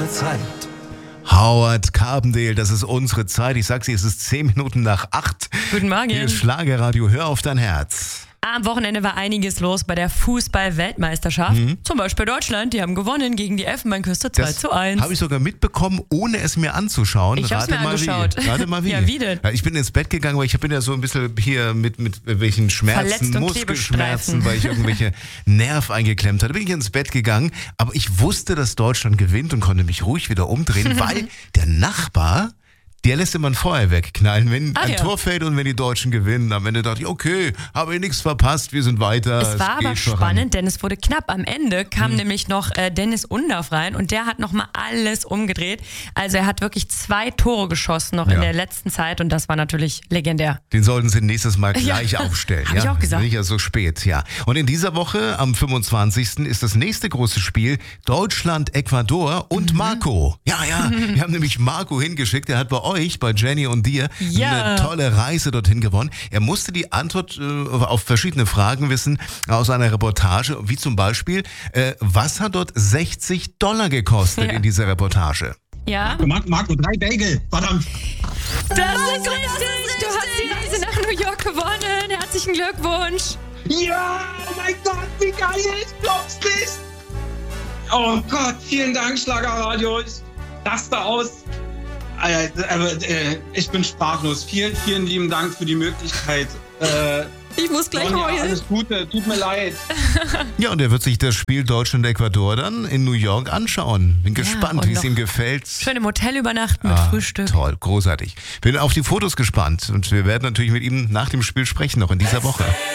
unsere Zeit. Howard Carpendale, das ist unsere Zeit. Ich sag's dir, es ist 10 Minuten nach 8. Guten Morgen. Hier ist Schlagerradio, hör auf dein Herz. Am Wochenende war einiges los bei der Fußball-Weltmeisterschaft. Zum Beispiel Deutschland, die haben gewonnen gegen die Elfenbeinküste 2:1. Habe ich sogar mitbekommen, ohne es mir anzuschauen. Ich hab's mir angeschaut. Rate mal wie. Ja, wie denn? Ja, ich bin ins Bett gegangen, weil ich bin ja so ein bisschen hier mit welchen Schmerzen, Verletzt und Muskelschmerzen, Klebestreifen. weil ich irgendwelche Nerv eingeklemmt hatte. Bin ich ins Bett gegangen, aber ich wusste, dass Deutschland gewinnt und konnte mich ruhig wieder umdrehen, weil der Nachbar, der lässt immer ein Feuerwerk knallen, wenn ein Tor fällt und wenn die Deutschen gewinnen. Am Ende dachte ich, okay, habe ich nichts verpasst, wir sind weiter. Es war aber spannend, denn es wurde knapp. Am Ende kam nämlich noch Dennis Undaff rein und der hat nochmal alles umgedreht. Also er hat wirklich 2 Tore geschossen noch in der letzten Zeit und das war natürlich legendär. Den sollten sie nächstes Mal gleich aufstellen. Hab ich auch gesagt. Nicht ja so spät, ja. Und in dieser Woche, am 25. ist das nächste große Spiel Deutschland-Ecuador und Marco. Ja, wir haben nämlich Marco hingeschickt, der hat bei Jenny und dir eine tolle Reise dorthin gewonnen. Er musste die Antwort auf verschiedene Fragen wissen aus einer Reportage, wie zum Beispiel, was hat dort $60 gekostet in dieser Reportage? Ja. Marco, 3 Bagel, verdammt. Das ist richtig. Du hast die Reise nach New York gewonnen. Herzlichen Glückwunsch. Ja, oh mein Gott, wie geil, ich glaub's nicht. Oh Gott, vielen Dank, Schlagerradio. Ich raste aus. Ich bin sprachlos. Vielen, vielen lieben Dank für die Möglichkeit. Ich muss gleich heulen. Alles Gute, tut mir leid. Ja, und er wird sich das Spiel Deutschland-Ecuador dann in New York anschauen. Bin gespannt, wie es ihm gefällt. Schön im Hotel übernachten mit Frühstück. Toll, großartig. Bin auf die Fotos gespannt und wir werden natürlich mit ihm nach dem Spiel sprechen, noch in dieser Woche.